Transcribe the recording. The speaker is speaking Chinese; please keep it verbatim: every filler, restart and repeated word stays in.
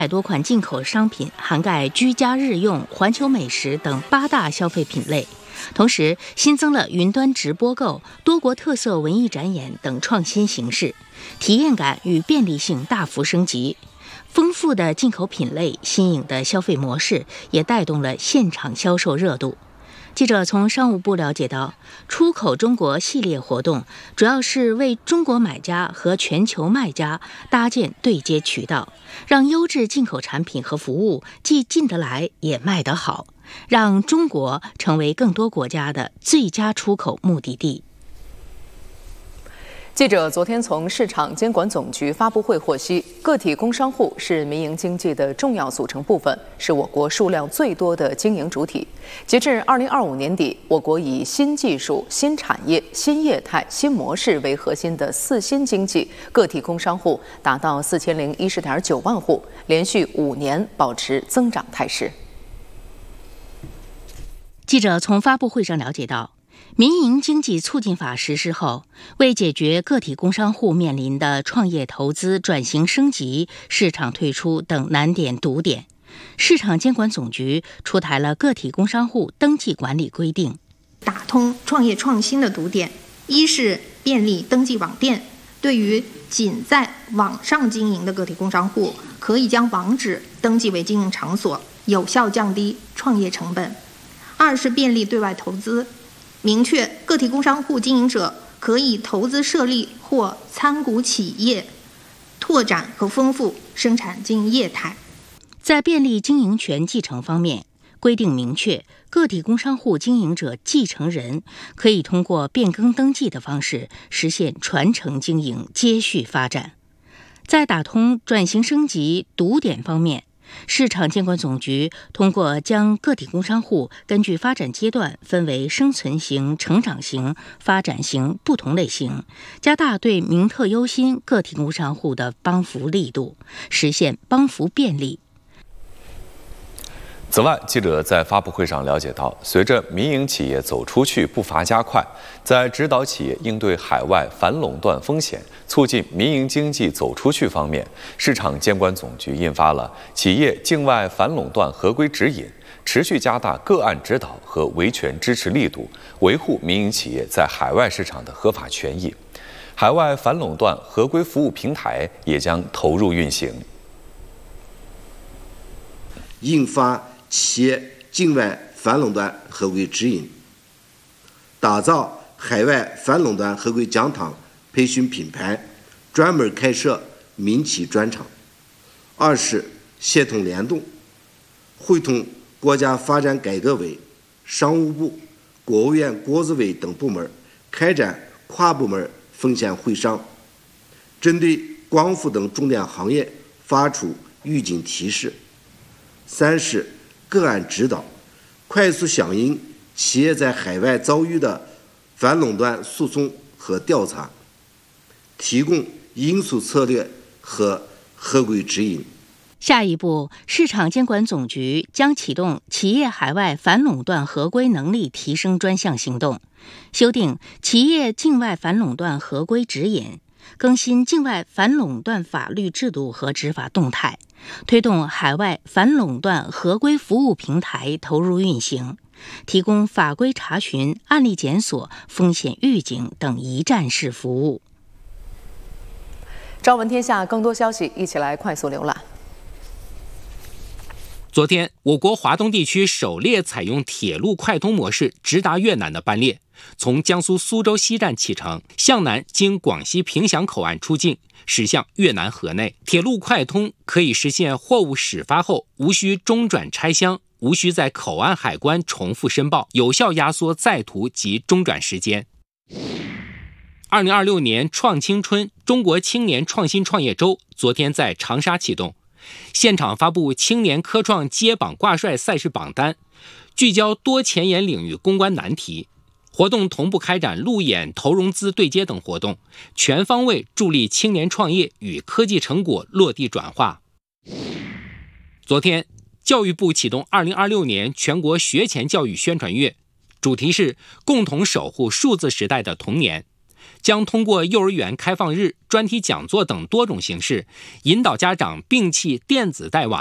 百多款进口商品，涵盖居家日用、环球美食等八大消费品类。同时，新增了云端直播购、多国特色文艺展演等创新形式，体验感与便利性大幅升级。丰富的进口品类、新颖的消费模式，也带动了现场销售热度。记者从商务部了解到，出口中国系列活动主要是为中国买家和全球卖家搭建对接渠道，让优质进口产品和服务既进得来也卖得好，让中国成为更多国家的最佳出口目的地。 记者昨天从市场监管总局发布会获悉，个体工商户是民营经济的重要组成部分，是我国数量最多的经营主体。截至二零二五年底，我国以新技术、新产业、新业态、新模式为核心的四新经济个体工商户达到四千零一十点九万户，连续五年保持增长态势。 记者从发布会上了解到，民营经济促进法实施后，为解决个体工商户面临的创业投资、转型升级、市场退出等难点堵点，市场监管总局出台了个体工商户登记管理规定， 打通创业创新的堵点。一是便利登记网店，对于仅在网上经营的个体工商户，可以将网址登记为经营场所，有效降低创业成本。二是便利对外投资，明确个体工商户经营者可以投资设立或参股企业，拓展和丰富生产经营业态。 在便利经营权继承方面，规定明确，个体工商户经营者继承人可以通过变更登记的方式实现传承经营、接续发展。在打通转型升级堵点方面，市场监管总局通过将个体工商户根据发展阶段分为生存型、成长型、发展型不同类型，加大对名特优新个体工商户的帮扶力度，实现帮扶便利。 此外，记者在发布会上了解到，随着民营企业走出去步伐加快，在指导企业应对海外反垄断风险、促进民营经济走出去方面，市场监管总局印发了《企业境外反垄断合规指引》，持续加大个案指导和维权支持力度，维护民营企业在海外市场的合法权益。海外反垄断合规服务平台也将投入运行。 印发企业境外反垄断合规指引，打造海外反垄断合规讲堂培训品牌，专门开设民企专场。二是协同联动，会同国家发展改革委、商务部、国务院国资委等部门开展跨部门风险会商，针对光伏等重点行业发出预警提示。三是个案指导，快速响应企业在海外遭遇的反垄断诉讼和调查，提供应诉策略和合规指引。 下一步，市场监管总局将启动企业海外反垄断合规能力提升专项行动，修订企业境外反垄断合规指引，更新境外反垄断法律制度和执法动态，推动海外反垄断合规服务平台投入运行，提供法规查询、案例检索、风险预警等一站式服务。 朝闻天下更多消息，一起来快速浏览。 昨天，我国华东地区首列采用铁路快通模式直达越南的班列，从江苏苏州西站启程，向南经广西凭祥口岸出境，驶向越南河内。铁路快通可以实现货物始发后无需中转拆箱，无需在口岸海关重复申报，有效压缩在途及中转时间。二零二六年创青春中国青年创新创业周昨天在长沙启动，现场发布青年科创接榜挂帅赛事榜单，聚焦多前沿领域攻关难题。活动同步开展路演、投融资对接等活动，全方位助力青年创业与科技成果落地转化。昨天，教育部启动二零二六年全国学前教育宣传月，主题是共同守护数字时代的童年。 将通过幼儿园开放日、专题讲座等多种形式，引导家长摒弃电子带网。